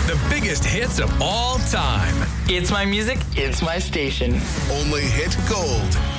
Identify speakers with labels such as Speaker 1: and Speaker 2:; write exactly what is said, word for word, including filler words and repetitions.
Speaker 1: The biggest hits of all time.
Speaker 2: It's my music, it's my station.
Speaker 3: Only hit gold.